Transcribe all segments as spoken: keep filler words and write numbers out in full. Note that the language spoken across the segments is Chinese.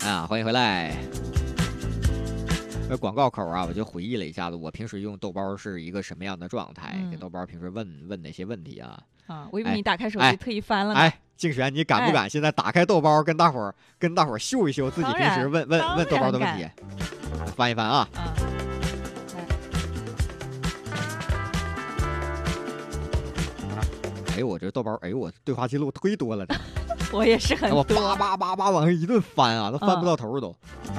啊，欢迎回来。这广告口啊，我就回忆了一下子，我平时用豆包是一个什么样的状态， 嗯给豆包平时问问哪些问题啊？ 啊，我以为哎你打开手哎机特意翻了呢。 哎，竞选，你敢不敢现在打开豆包，跟大伙儿跟大伙儿秀一秀自己平时问问问豆包的问题？翻一翻啊。 啊， 哎呦，我这豆包，哎呦，我对话记录忒多了呢， 我也是很我多。 叭叭叭叭往上一顿翻啊，都翻不到头都。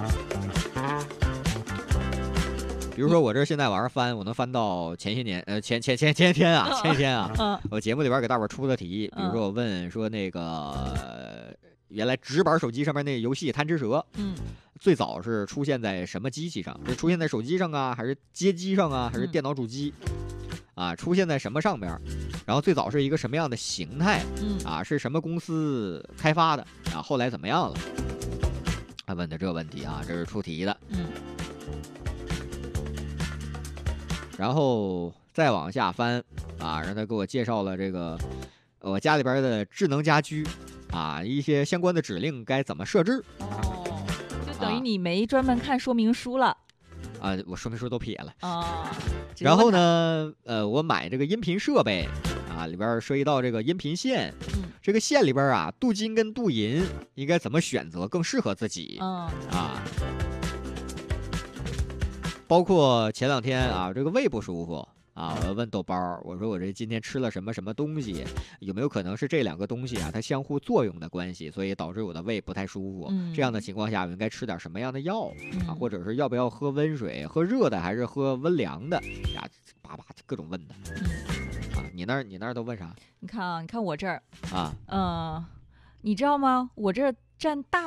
比如说我这现在往上翻，我能翻到前些年，呃，前前前前些天啊，前些天啊， 嗯我节目里边给大伙儿出的题，比如说我问说那个、呃原来直板手机上面那个游戏《贪吃蛇》， 嗯最早是出现在什么机器上？是出现在手机上啊，还是街机上啊，还是电脑主机？啊，出现在什么上边？然后最早是一个什么样的形态？ 嗯啊，是什么公司开发的？啊，后来怎么样了？他问的这个问题啊，这是出题的。 嗯然后再往下翻，啊，让他给我介绍了这个我家里边的智能家居，啊，一些相关的指令该怎么设置。 哦，就等于啊你没专门看说明书了。 啊，我说明书都撇了。 哦， 然后？呢，呃，我买这个音频设备，啊，里边涉及到这个音频线， 嗯这个线里边啊，镀金跟镀银应该怎么选择更适合自己？ 嗯啊，包括前两天啊，这个胃不舒服啊，我问豆包，我说我这今天吃了什么什么东西，有没有可能是这两个东西啊它相互作用的关系，所以导致我的胃不太舒服？ 嗯这样的情况下，我应该吃点什么样的药啊？ 嗯或者是要不要喝温水，喝热的还是喝温凉的？呀，叭叭各种问的嗯， 啊！你那儿你那儿都问啥你看啊，你看我这儿， 啊？ 嗯、你知道吗？我这儿占大